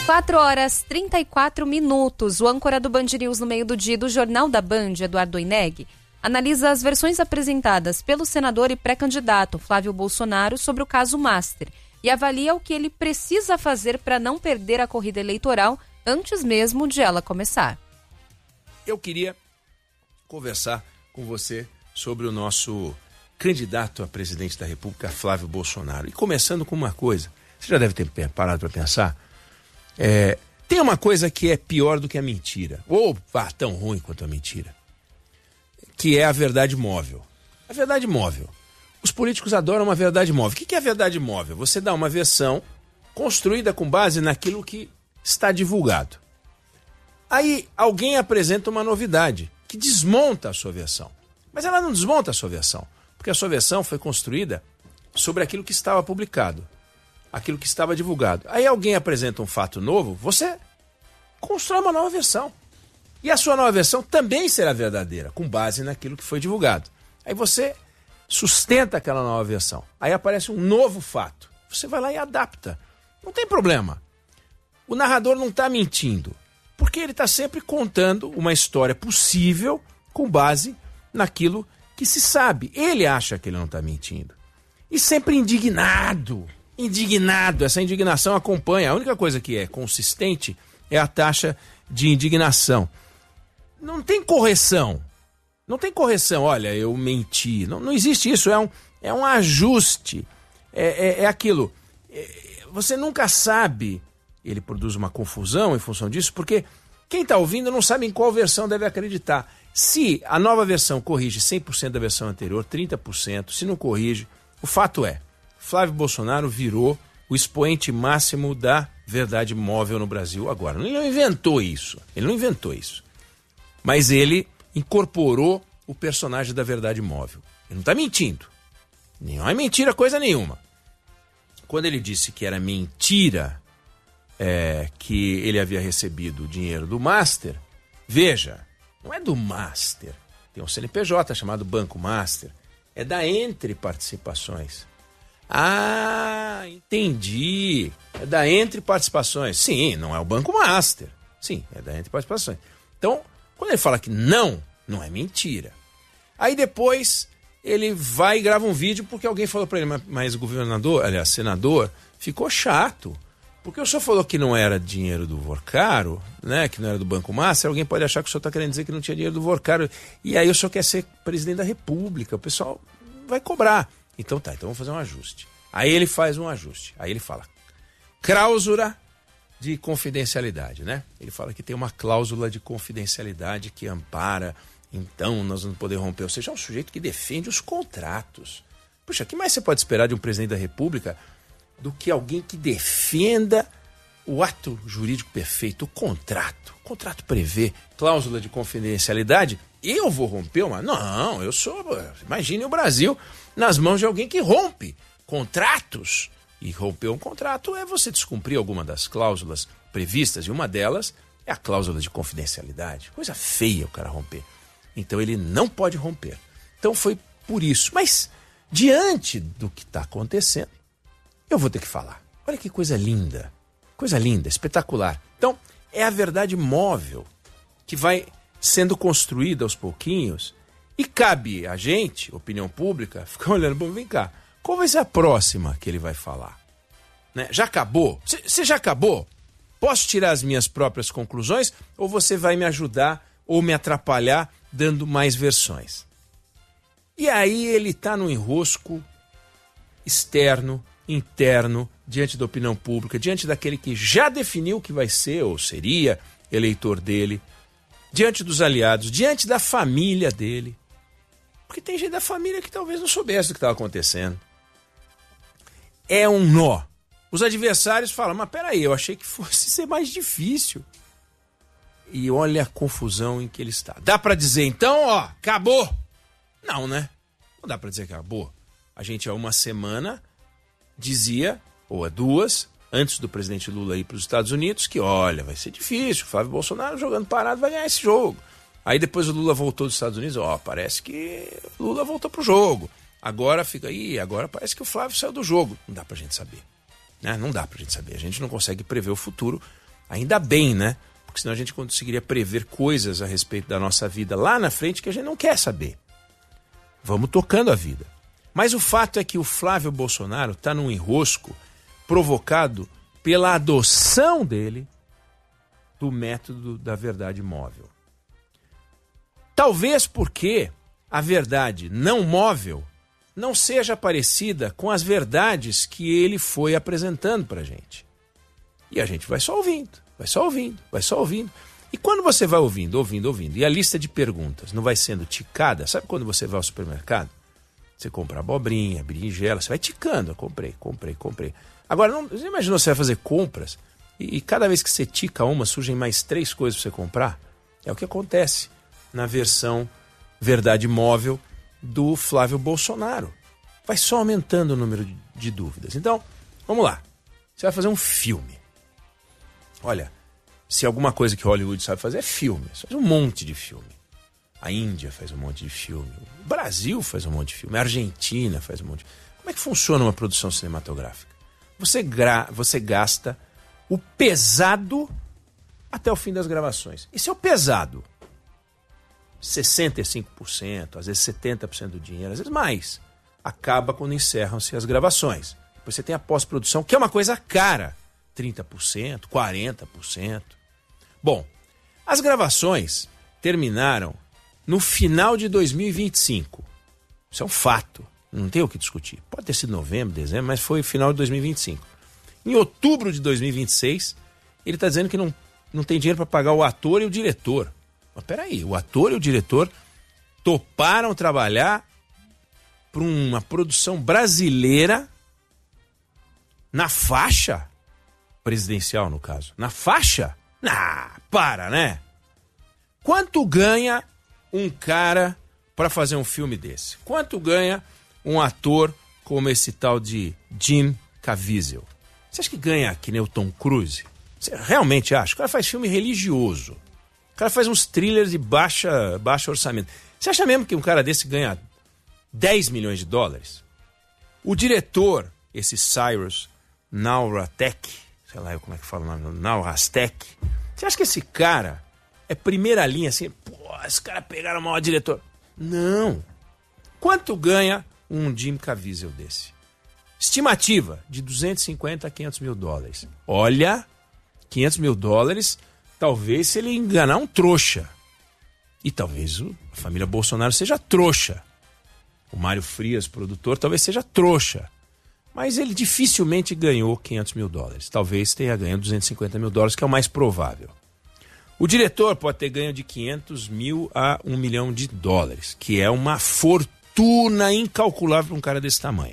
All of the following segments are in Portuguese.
4h34. O âncora do Band News no meio do dia do Jornal da Band, Eduardo Oineg, analisa as versões apresentadas pelo senador e pré-candidato Flávio Bolsonaro sobre o caso Master e avalia o que ele precisa fazer para não perder a corrida eleitoral antes mesmo de ela começar. Eu queria conversar com você sobre o nosso candidato a presidente da República, Flávio Bolsonaro. E começando com uma coisa, você já deve ter parado para pensar, tem uma coisa que é pior do que a mentira, ou tão ruim quanto a mentira, que é a verdade móvel. A verdade móvel. Os políticos adoram uma verdade móvel. O que é a verdade móvel? Você dá uma versão construída com base naquilo que está divulgado. Aí alguém apresenta uma novidade que desmonta a sua versão. Mas ela não desmonta a sua versão, porque a sua versão foi construída sobre aquilo que estava publicado, aquilo que estava divulgado. Aí alguém apresenta um fato novo, você constrói uma nova versão. E a sua nova versão também será verdadeira, com base naquilo que foi divulgado. Aí você sustenta aquela nova versão. Aí aparece um novo fato. Você vai lá e adapta. Não tem problema. O narrador não está mentindo, porque ele está sempre contando uma história possível com base naquilo que se sabe. Ele acha que ele não está mentindo. E sempre indignado. Essa indignação acompanha. A única coisa que é consistente é a taxa de indignação. Não tem correção. Olha, eu menti. Não existe isso. É um ajuste. É aquilo. Você nunca sabe. Ele produz uma confusão em função disso, porque quem está ouvindo não sabe em qual versão deve acreditar. Se a nova versão corrige 100% da versão anterior, 30%, se não corrige, o fato é, Flávio Bolsonaro virou o expoente máximo da verdade móvel no Brasil agora. Ele não inventou isso. Mas ele incorporou o personagem da verdade móvel. Ele não está mentindo. Não é mentira coisa nenhuma. Quando ele disse que era mentira que ele havia recebido o dinheiro do Master, veja, não é do Master. Tem um CNPJ chamado Banco Master. É da Entre Participações. Ah, entendi. É da Entre Participações. Sim, não é o Banco Master. Sim, é da Entre Participações. Então, quando ele fala que não é mentira. Aí depois ele vai e grava um vídeo porque alguém falou para ele, mas o senador, ficou chato. Porque o senhor falou que não era dinheiro do Vorcaro, né? Que não era do Banco Master. Alguém pode achar que o senhor está querendo dizer que não tinha dinheiro do Vorcaro. E aí o senhor quer ser presidente da República. O pessoal vai cobrar. Então vamos fazer um ajuste. Aí ele faz um ajuste. Aí ele fala, cláusula de confidencialidade, né? Ele fala que tem uma cláusula de confidencialidade que ampara, então nós não podemos romper. Ou seja, é um sujeito que defende os contratos. Puxa, o que mais você pode esperar de um presidente da República do que alguém que defenda o ato jurídico perfeito, o contrato? O contrato prevê cláusula de confidencialidade. Eu vou romper uma? Não, imagine o Brasil nas mãos de alguém que rompe contratos. E romper um contrato é você descumprir alguma das cláusulas previstas, e uma delas é a cláusula de confidencialidade. Coisa feia o cara romper. Então ele não pode romper. Então foi por isso. Mas, diante do que está acontecendo, eu vou ter que falar. Olha que coisa linda, espetacular. Então, é a verdade móvel que vai sendo construída aos pouquinhos e cabe a gente, opinião pública, ficar olhando, bom, vem cá, qual vai ser a próxima que ele vai falar? Né? Já acabou? Você já acabou? Posso tirar as minhas próprias conclusões ou você vai me ajudar ou me atrapalhar dando mais versões? E aí ele está no enrosco externo, interno, diante da opinião pública, diante daquele que já definiu o que vai ser ou seria eleitor dele, diante dos aliados, diante da família dele. Porque tem gente da família que talvez não soubesse o que estava acontecendo. É um nó. Os adversários falam, mas peraí, eu achei que fosse ser mais difícil. E olha a confusão em que ele está. Dá para dizer então, acabou? Não, né? Não dá para dizer que acabou. A gente há uma semana dizia, ou há duas, antes do presidente Lula ir para os Estados Unidos, que olha, vai ser difícil, o Flávio Bolsonaro jogando parado vai ganhar esse jogo. Aí depois o Lula voltou dos Estados Unidos, parece que o Lula voltou pro jogo. Agora agora parece que o Flávio saiu do jogo. Não dá pra gente saber. Né? Não dá pra gente saber. A gente não consegue prever o futuro. Ainda bem, né? Porque senão a gente conseguiria prever coisas a respeito da nossa vida lá na frente que a gente não quer saber. Vamos tocando a vida. Mas o fato é que o Flávio Bolsonaro está num enrosco provocado pela adoção dele do método da verdade móvel. Talvez porque a verdade não móvel não seja parecida com as verdades que ele foi apresentando para a gente. E a gente vai só ouvindo, vai só ouvindo, vai só ouvindo. E quando você vai ouvindo, e a lista de perguntas não vai sendo ticada, sabe quando você vai ao supermercado? Você compra abobrinha, berinjela, você vai ticando, comprei. Agora, você imaginou você vai fazer compras e cada vez que você tica uma, surgem mais 3 coisas para você comprar? É o que acontece na versão verdade móvel do Flávio Bolsonaro. Vai só aumentando o número de dúvidas. Então, vamos lá. Você vai fazer um filme. Olha, se alguma coisa que Hollywood sabe fazer é filme. Você faz um monte de filme. A Índia faz um monte de filme. O Brasil faz um monte de filme. A Argentina faz um monte de filme. Como é que funciona uma produção cinematográfica? Você gasta o pesado até o fim das gravações. Esse é o pesado. 65%, às vezes 70% do dinheiro, às vezes mais. Acaba quando encerram-se as gravações. Depois você tem a pós-produção, que é uma coisa cara. 30%, 40%. Bom, as gravações terminaram no final de 2025. Isso é um fato. Não tem o que discutir. Pode ter sido novembro, dezembro, mas foi final de 2025. Em outubro de 2026, ele está dizendo que não tem dinheiro para pagar o ator e o diretor. Mas peraí, o ator e o diretor toparam trabalhar para uma produção brasileira na faixa presidencial, no caso. Na faixa? Né? Quanto ganha um cara para fazer um filme desse? Quanto ganha um ator como esse tal de Jim Caviezel? Você acha que ganha que nem o Tom Cruise? Você realmente acha? O cara faz filme religioso. O cara faz uns thrillers de baixo orçamento. Você acha mesmo que um cara desse ganha 10 milhões de dólares? O diretor, esse Cyrus Nauratek, sei lá como é que fala o nome, Naurastek, você acha que esse cara é primeira linha assim? Pô, esse cara pegaram o maior diretor. Não. Quanto ganha um Jim Caviezel desse? Estimativa de 250 a 500 mil dólares. Olha, 500 mil dólares, talvez se ele enganar um trouxa. E talvez a família Bolsonaro seja trouxa. O Mário Frias, produtor, talvez seja trouxa. Mas ele dificilmente ganhou 500 mil dólares. Talvez tenha ganho 250 mil dólares, que é o mais provável. O diretor pode ter ganho de 500 mil a 1 milhão de dólares, que é uma fortuna incalculável para um cara desse tamanho.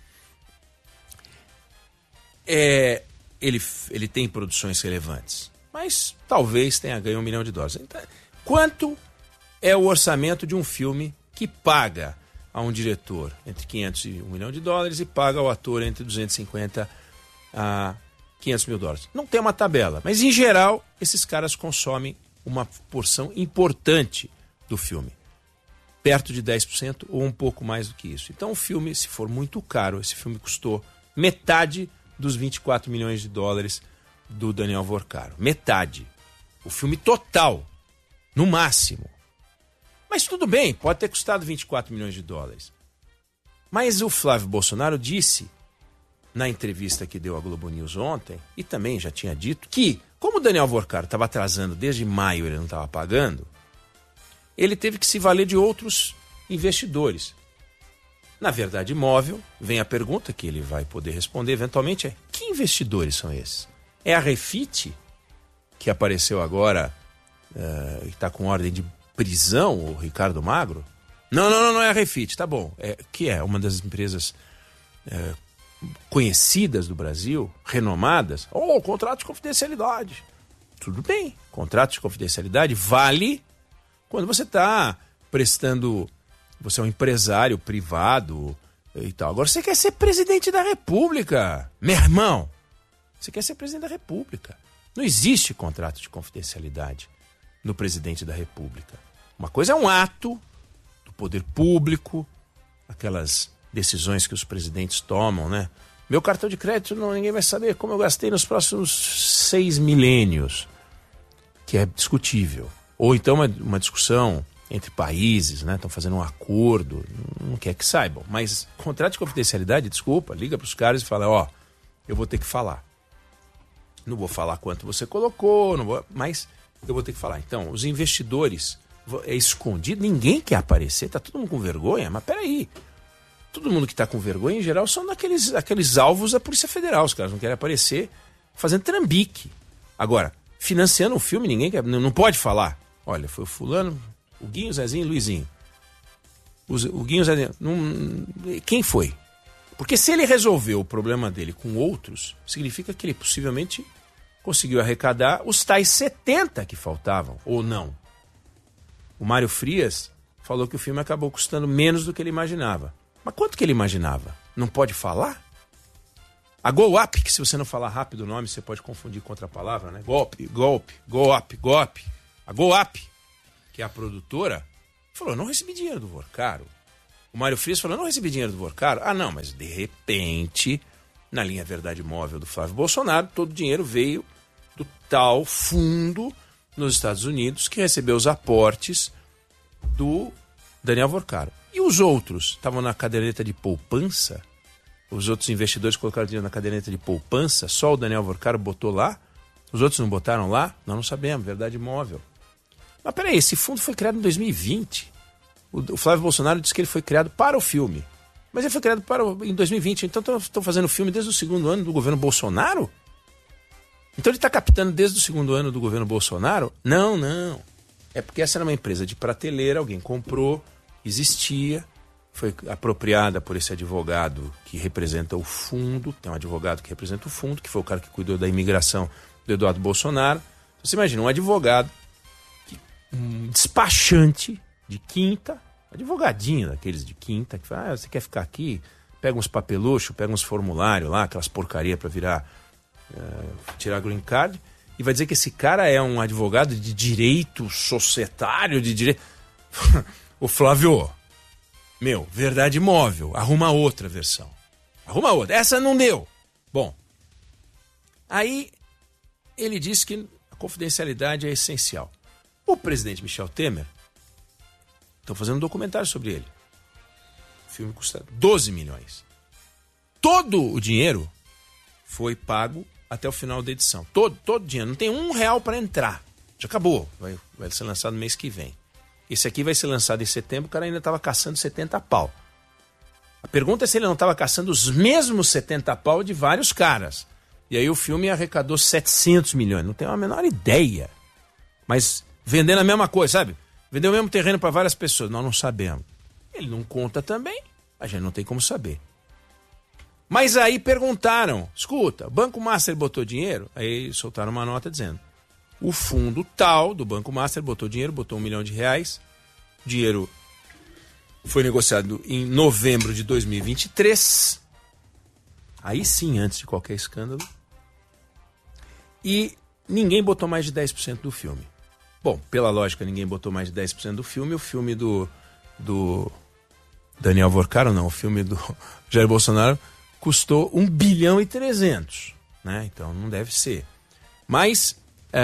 Ele tem produções relevantes, mas talvez tenha ganho 1 milhão de dólares. Então, quanto é o orçamento de um filme que paga a um diretor entre 500 e 1 milhão de dólares e paga ao ator entre 250 a 500 mil dólares? Não tem uma tabela, mas em geral esses caras consomem uma porção importante do filme, perto de 10% ou um pouco mais do que isso. Então o filme, se for muito caro, esse filme custou metade dos 24 milhões de dólares do Daniel Vorcaro. Metade. O filme total, no máximo. Mas tudo bem, pode ter custado 24 milhões de dólares. Mas o Flávio Bolsonaro disse, na entrevista que deu à Globo News ontem, e também já tinha dito, que como o Daniel Vorcaro estava atrasando desde maio, ele não estava pagando, ele teve que se valer de outros investidores. Na verdade móvel, vem a pergunta que ele vai poder responder eventualmente, que investidores são esses? É a Refit, que apareceu agora e está com ordem de prisão, o Ricardo Magro? Não é a Refit, tá bom. Que é uma das empresas conhecidas do Brasil, renomadas. Contrato de confidencialidade. Tudo bem, contrato de confidencialidade vale quando você está prestando... Você é um empresário privado e tal. Agora você quer ser presidente da República. Meu irmão, você quer ser presidente da República. Não existe contrato de confidencialidade no presidente da República. Uma coisa é um ato do poder público, aquelas decisões que os presidentes tomam, né? Meu cartão de crédito, ninguém vai saber como eu gastei nos próximos 6 milênios, que é discutível. Ou então uma discussão entre países, né? Estão fazendo um acordo, não quer que saibam. Mas contrato de confidencialidade, desculpa, liga para os caras e fala, ó, eu vou ter que falar. Não vou falar quanto você colocou, mas eu vou ter que falar. Então, os investidores, é escondido, ninguém quer aparecer, tá todo mundo com vergonha, mas peraí. Todo mundo que está com vergonha, em geral, são aqueles alvos da Polícia Federal. Os caras não querem aparecer fazendo trambique. Agora, financiando um filme, ninguém quer, não pode falar. Olha, foi o fulano, o Guinho, o Zezinho e o Luizinho. O Guinho, o Zezinho... Quem foi? Porque se ele resolveu o problema dele com outros, significa que ele possivelmente conseguiu arrecadar os tais 70 que faltavam, ou não. O Mário Frias falou que o filme acabou custando menos do que ele imaginava. Mas quanto que ele imaginava? Não pode falar? A Go Up, que se você não falar rápido o nome, você pode confundir com outra palavra, né? Golpe. A Go Up, que é a produtora, falou, não recebi dinheiro do Vorcaro. O Mário Frias falou, não recebi dinheiro do Vorcaro. Ah, não, mas de repente, na linha Verdade Móvel do Flávio Bolsonaro, todo o dinheiro veio do tal fundo nos Estados Unidos que recebeu os aportes do Daniel Vorcaro. E os outros estavam na caderneta de poupança? Os outros investidores colocaram dinheiro na caderneta de poupança? Só o Daniel Vorcaro botou lá? Os outros não botaram lá? Nós não sabemos, Verdade Móvel. Mas peraí, esse fundo foi criado em 2020. O Flávio Bolsonaro disse que ele foi criado para o filme. Mas ele foi criado em 2020. Então estão fazendo o filme desde o segundo ano do governo Bolsonaro? Então ele está captando desde o segundo ano do governo Bolsonaro? Não. É porque essa era uma empresa de prateleira, alguém comprou, existia, foi apropriada por esse advogado que representa o fundo. Tem um advogado que representa o fundo, que foi o cara que cuidou da imigração do Eduardo Bolsonaro. Você imagina, um advogado, um despachante de quinta, advogadinho daqueles de quinta, que fala, você quer ficar aqui? Pega uns papeluchos, pega uns formulários lá, aquelas porcaria para tirar green card, e vai dizer que esse cara é um advogado de direito societário, de direito... O Flávio, Verdade Móvel, arruma outra versão. Arruma outra, essa não deu. Bom, aí ele disse que a confidencialidade é essencial. O presidente Michel Temer, estão fazendo um documentário sobre ele. O filme custa 12 milhões. Todo o dinheiro foi pago até o final da edição. Todo o dinheiro. Não tem R$1 para entrar. Já acabou. Vai ser lançado no mês que vem. Esse aqui vai ser lançado em setembro. O cara ainda estava caçando 70 pau. A pergunta é se ele não estava caçando os mesmos 70 pau de vários caras. E aí o filme arrecadou 700 milhões. Não tenho a menor ideia. Mas vendendo a mesma coisa, sabe? Vendeu o mesmo terreno para várias pessoas. Nós não sabemos. Ele não conta também. A gente não tem como saber. Mas aí perguntaram, escuta, o Banco Master botou dinheiro? Aí soltaram uma nota dizendo, o fundo tal do Banco Master botou dinheiro, botou R$1 milhão. O dinheiro foi negociado em novembro de 2023. Aí sim, antes de qualquer escândalo. E ninguém botou mais de 10% do filme. Bom, pela lógica, ninguém botou mais de 10% do filme. O filme do Daniel Vorcaro, não, o filme do Jair Bolsonaro custou 1 bilhão e 300, né? Então não deve ser. Mas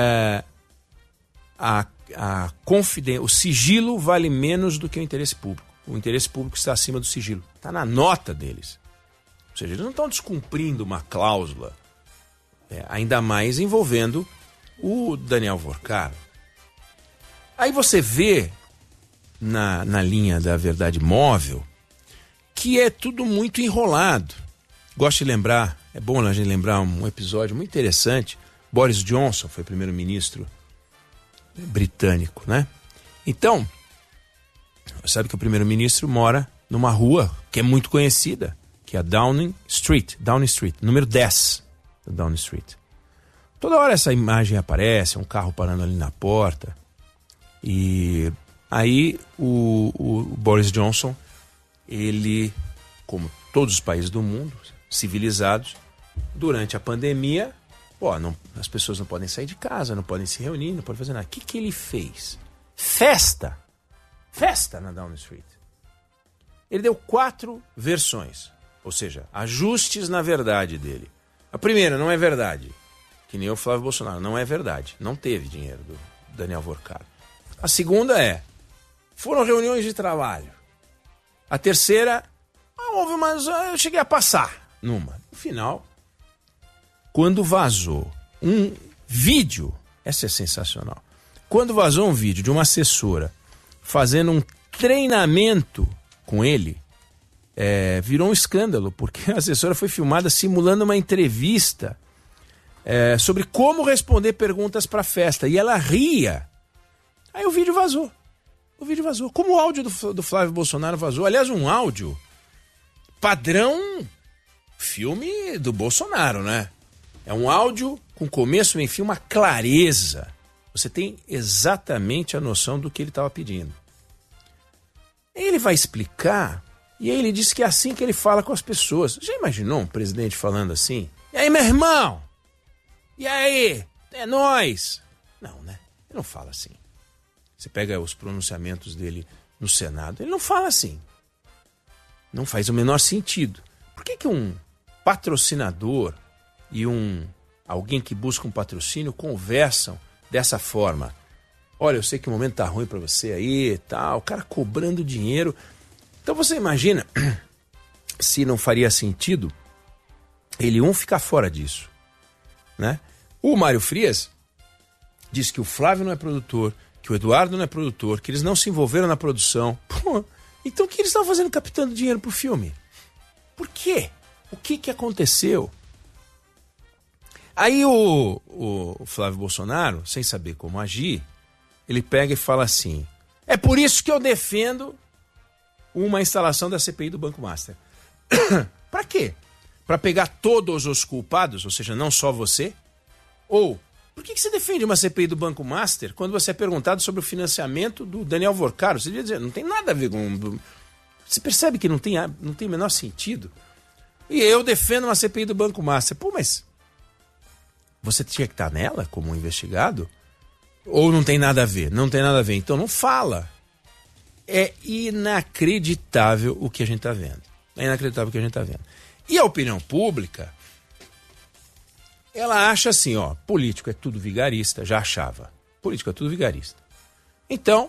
o sigilo vale menos do que o interesse público. O interesse público está acima do sigilo. Está na nota deles. Ou seja, eles não estão descumprindo uma cláusula, ainda mais envolvendo o Daniel Vorcaro. Aí você vê na linha da Verdade Móvel que é tudo muito enrolado. Gosto de lembrar, é bom a gente lembrar um episódio muito interessante. Boris Johnson foi primeiro-ministro britânico, né? Então, sabe que o primeiro-ministro mora numa rua que é muito conhecida, que é a Downing Street, número 10 da Downing Street. Toda hora essa imagem aparece, um carro parando ali na porta. E aí o Boris Johnson, ele, como todos os países do mundo, civilizados, durante a pandemia, as pessoas não podem sair de casa, não podem se reunir, não podem fazer nada. O que ele fez? Festa na Downing Street. Ele deu 4 versões, ou seja, ajustes na verdade dele. A primeira não é verdade, que nem o Flávio Bolsonaro. Não é verdade. Não teve dinheiro do Daniel Vorcaro. A segunda foram reuniões de trabalho. A terceira, houve umas... Eu cheguei a passar numa. No final, quando vazou um vídeo, essa é sensacional, quando vazou um vídeo de uma assessora fazendo um treinamento com ele, virou um escândalo, porque a assessora foi filmada simulando uma entrevista sobre como responder perguntas para a festa, e ela ria. Aí o vídeo vazou. Como o áudio do Flávio Bolsonaro vazou. Aliás, um áudio padrão filme do Bolsonaro, né? É um áudio com começo, meio, fim, uma clareza. Você tem exatamente a noção do que ele estava pedindo. Ele vai explicar, e aí ele disse que é assim que ele fala com as pessoas. Já imaginou um presidente falando assim? E aí, meu irmão? E aí? É nóis? Não, né? Ele não fala assim. Você pega os pronunciamentos dele no Senado, ele não fala assim. Não faz o menor sentido. Por que um patrocinador e alguém que busca um patrocínio conversam dessa forma? Olha, eu sei que o momento tá ruim para você aí e tal, o cara cobrando dinheiro. Então você imagina se não faria sentido ele ficar fora disso, né? O Mário Frias disse que o Flávio não é produtor, que o Eduardo não é produtor, que eles não se envolveram na produção. Pô, então o que eles estavam fazendo captando dinheiro pro filme? Por quê? O que aconteceu? Aí o Flávio Bolsonaro, sem saber como agir, ele pega e fala assim: é por isso que eu defendo uma instalação da CPI do Banco Master. Para quê? Para pegar todos os culpados, ou seja, não só você? Ou, por que você defende uma CPI do Banco Master quando você é perguntado sobre o financiamento do Daniel Vorcaro? Você devia dizer, não tem nada a ver com... Você percebe que não tem o menor sentido? E eu defendo uma CPI do Banco Master. Pô, mas você tinha que estar nela como investigado? Ou não tem nada a ver? Não tem nada a ver. Então não fala. É inacreditável o que a gente está vendo. E a opinião pública, ela acha assim, político é tudo vigarista, já achava. Político é tudo vigarista. Então,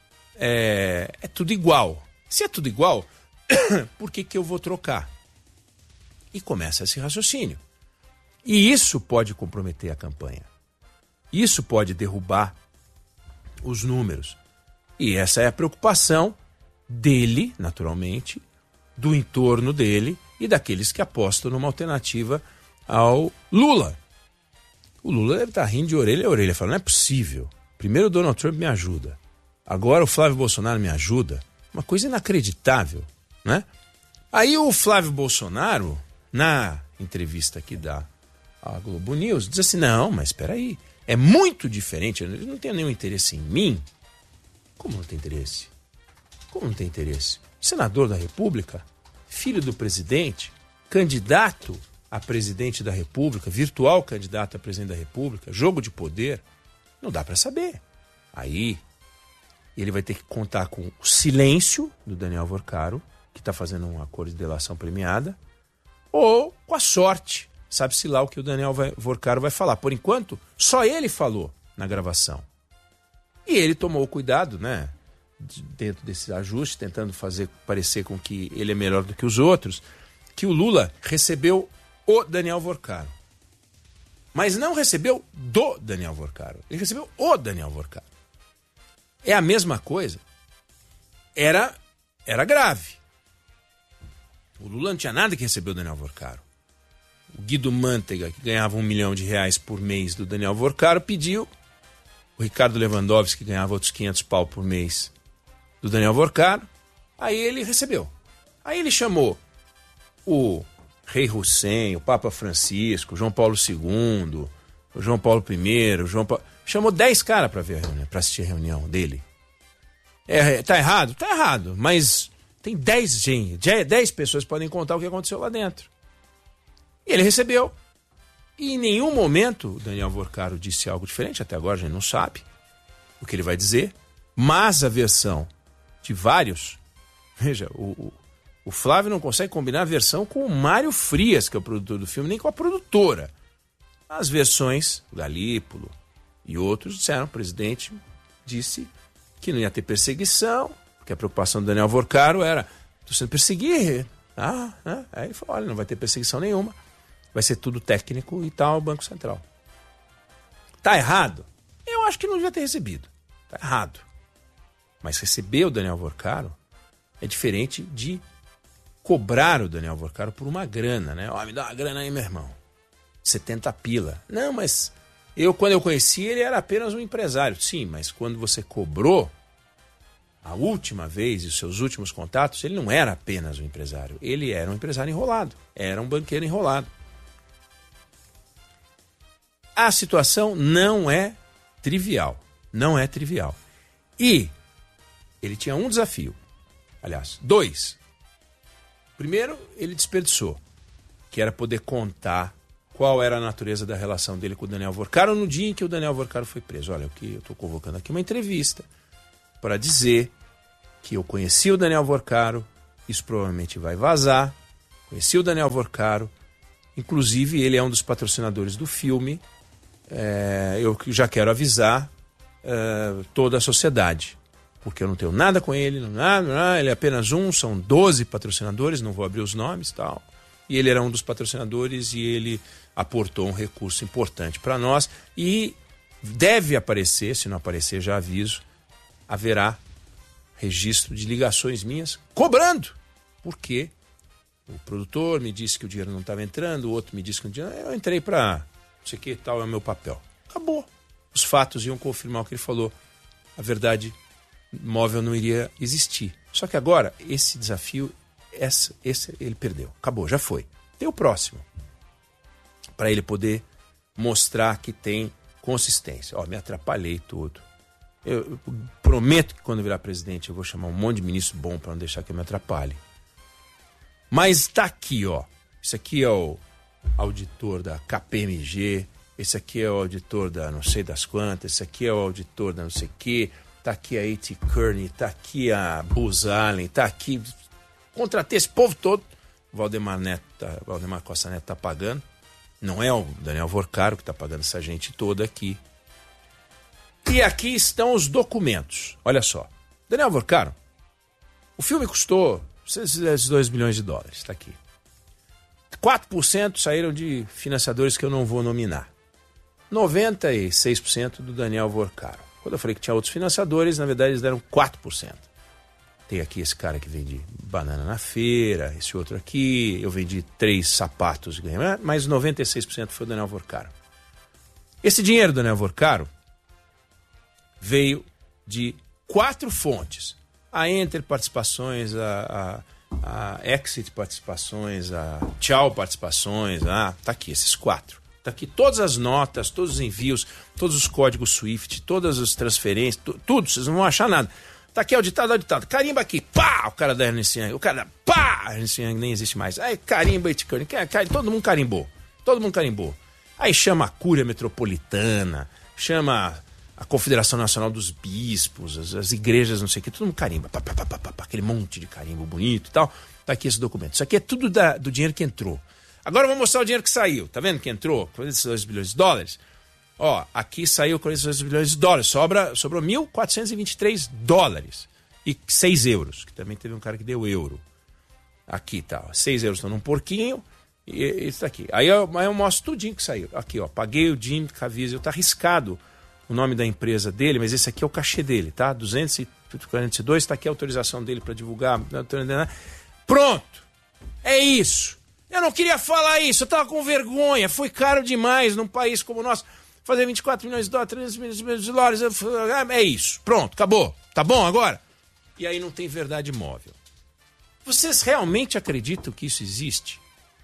é tudo igual. Se é tudo igual, por que eu vou trocar? E começa esse raciocínio. E isso pode comprometer a campanha. Isso pode derrubar os números. E essa é a preocupação dele, naturalmente, do entorno dele e daqueles que apostam numa alternativa ao Lula. O Lula deve estar rindo de orelha a orelha, falando, não é possível. Primeiro o Donald Trump me ajuda. Agora o Flávio Bolsonaro me ajuda. Uma coisa inacreditável, né? Aí o Flávio Bolsonaro, na entrevista que dá à Globo News, diz assim, não, mas espera aí, é muito diferente, ele não tem nenhum interesse em mim. Como não tem interesse? Como não tem interesse? Senador da República, filho do presidente, candidato a presidente da República, virtual candidato a presidente da República, jogo de poder, não dá para saber. Aí ele vai ter que contar com o silêncio do Daniel Vorcaro, que está fazendo um acordo de delação premiada, ou com a sorte. Sabe-se lá o que o Daniel Vorcaro vai falar. Por enquanto, só ele falou na gravação. E ele tomou cuidado, né? Dentro desse ajuste, tentando fazer parecer com que ele é melhor do que os outros, que o Lula recebeu o Daniel Vorcaro. Mas não recebeu do Daniel Vorcaro. Ele recebeu o Daniel Vorcaro. É a mesma coisa. Era grave. O Lula não tinha nada que recebeu o Daniel Vorcaro. O Guido Mantega, que ganhava R$1 milhão por mês do Daniel Vorcaro, pediu. O Ricardo Lewandowski, que ganhava outros 500 pau por mês do Daniel Vorcaro. Aí ele recebeu. Aí ele chamou o Rei Hussein, o Papa Francisco, o João Paulo II, o João Paulo I, chamou 10 caras para ver a reunião, para assistir a reunião dele. Tá errado? Tá errado, mas tem 10 pessoas que podem contar o que aconteceu lá dentro. E ele recebeu. E em nenhum momento o Daniel Vorcaro disse algo diferente, até agora a gente não sabe o que ele vai dizer, mas a versão de vários, veja, o Flávio não consegue combinar a versão com o Mário Frias, que é o produtor do filme, nem com a produtora. as versões, o Galípolo e outros disseram, o presidente disse que não ia ter perseguição, que a preocupação do Daniel Vorcaro era, estou sendo perseguido. Aí ele falou, olha, não vai ter perseguição nenhuma, vai ser tudo técnico e tal, Banco Central. Tá errado? Eu acho que não devia ter recebido. Tá errado. Mas receber o Daniel Vorcaro é diferente de cobrar o Daniel Vorcaro por uma grana, né? Ó, me dá uma grana aí, meu irmão. 70 pila. Não, mas quando eu conheci ele era apenas um empresário. Sim, mas quando você cobrou a última vez e os seus últimos contatos, ele não era apenas um empresário. Ele era um empresário enrolado. Era um banqueiro enrolado. A situação não é trivial. Não é trivial. E ele tinha um desafio. Aliás, 2. Primeiro, ele desperdiçou, que era poder contar qual era a natureza da relação dele com o Daniel Vorcaro no dia em que o Daniel Vorcaro foi preso. Olha, eu estou convocando aqui uma entrevista para dizer que eu conheci o Daniel Vorcaro, isso provavelmente vai vazar, conheci o Daniel Vorcaro, inclusive ele é um dos patrocinadores do filme, eu já quero avisar toda a sociedade, porque eu não tenho nada com ele, ele é apenas são 12 patrocinadores, não vou abrir os nomes e tal. E ele era um dos patrocinadores e ele aportou um recurso importante para nós. E deve aparecer, se não aparecer já aviso, haverá registro de ligações minhas cobrando. Porque o produtor me disse que o dinheiro não estava entrando, o outro me disse que o dinheiro... Eu entrei para... não sei o que, tal é o meu papel. Acabou. Os fatos iam confirmar o que ele falou. A verdade... móvel não iria existir. Só que agora, esse desafio, esse ele perdeu. Acabou, já foi. Tem o próximo. Para ele poder mostrar que tem consistência. Me atrapalhei tudo. Eu prometo que quando eu virar presidente eu vou chamar um monte de ministro bom para não deixar que eu me atrapalhe. Mas tá aqui, ó. Esse aqui é o auditor da KPMG, esse aqui é o auditor da não sei das quantas, esse aqui é o auditor da não sei o quê. Tá aqui a A.T. Kearney, tá aqui a Booz Allen, tá aqui... Contratei esse povo todo. Valdemar Costa Neto tá pagando. Não é o Daniel Vorcaro que tá pagando essa gente toda aqui. E aqui estão os documentos. Olha só. Daniel Vorcaro, o filme custou 2 bilhões de dólares. Tá aqui. 4% saíram de financiadores que eu não vou nominar. 96% do Daniel Vorcaro. Quando eu falei que tinha outros financiadores, na verdade eles deram 4%. Tem aqui esse cara que vende banana na feira, esse outro aqui, eu vendi 3 sapatos, mas 96% foi o Daniel Vorcaro. Esse dinheiro do Daniel Vorcaro veio de 4 fontes. A Enter Participações, a Exit Participações, a Tchau Participações, tá aqui, esses 4. Está aqui todas as notas, todos os envios, todos os códigos SWIFT, todas as transferências, tudo, vocês não vão achar nada. Está aqui auditado. Carimba aqui, pá, o cara da Ernst Young, o cara, pá, a Ernst Young nem existe mais. Aí carimba, todo mundo carimbou. Aí chama a Cúria Metropolitana, chama a Confederação Nacional dos Bispos, as igrejas, não sei o que, todo mundo carimba, aquele monte de carimbo bonito e tal. Está aqui esse documento. Isso aqui é tudo do dinheiro que entrou. Agora eu vou mostrar o dinheiro que saiu. Tá vendo que entrou? 42 bilhões de dólares. Aqui saiu 42 bilhões de dólares. Sobrou 1.423 dólares. E 6 euros. Que também teve um cara que deu euro. Aqui tá. 6 euros estão num porquinho. E isso aqui. Aí eu mostro tudinho que saiu. Aqui, paguei o Jim Caviezel. Tá arriscado o nome da empresa dele, mas esse aqui é o cachê dele, tá? 242. Tá aqui a autorização dele para divulgar. Pronto. É isso. Eu não queria falar isso, eu tava com vergonha, foi caro demais num país como o nosso, fazer 24 milhões de dólares, 300 milhões de dólares, é isso, pronto, acabou, tá bom agora? E aí não tem verdade móvel. Vocês realmente acreditam que isso existe?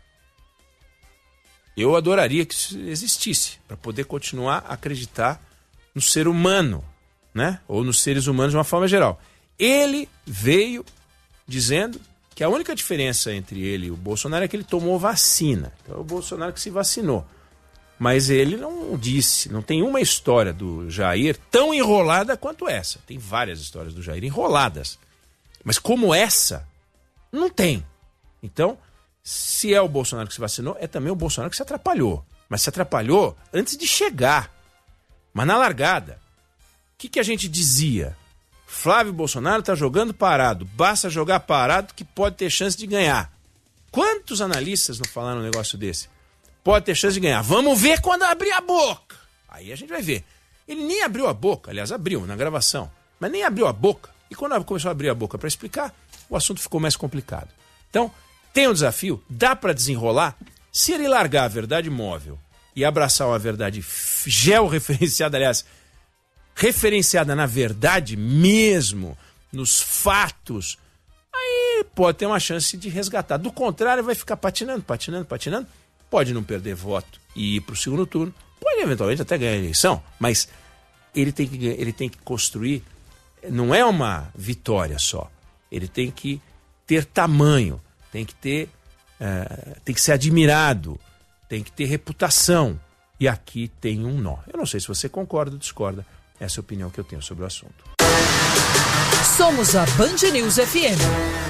Eu adoraria que isso existisse, para poder continuar a acreditar no ser humano, né? Ou nos seres humanos de uma forma geral. Ele veio dizendo que a única diferença entre ele e o Bolsonaro é que ele tomou vacina. Então é o Bolsonaro que se vacinou. Mas ele não disse, não tem uma história do Jair tão enrolada quanto essa. Tem várias histórias do Jair enroladas. Mas como essa, não tem. Então, se é o Bolsonaro que se vacinou, é também o Bolsonaro que se atrapalhou. mas se atrapalhou antes de chegar. Mas na largada, o que a gente dizia? Flávio Bolsonaro está jogando parado, basta jogar parado que pode ter chance de ganhar. Quantos analistas não falaram um negócio desse? Pode ter chance de ganhar. Vamos ver quando abrir a boca. Aí a gente vai ver. Ele nem abriu a boca, aliás, abriu na gravação, mas nem abriu a boca. E quando começou a abrir a boca para explicar, o assunto ficou mais complicado. Então, tem um desafio, dá para desenrolar. Se ele largar a verdade móvel e abraçar uma verdade georreferenciada, aliás, referenciada na verdade mesmo, nos fatos, aí pode ter uma chance de resgatar. Do contrário, vai ficar patinando. Pode não perder voto e ir para o segundo turno. Pode eventualmente até ganhar a eleição, mas ele tem que construir, não é uma vitória só. Ele tem que ter tamanho, tem que ser admirado, tem que ter reputação. E aqui tem um nó. Eu não sei se você concorda ou discorda. Essa é a opinião que eu tenho sobre o assunto. Somos a Band News FM.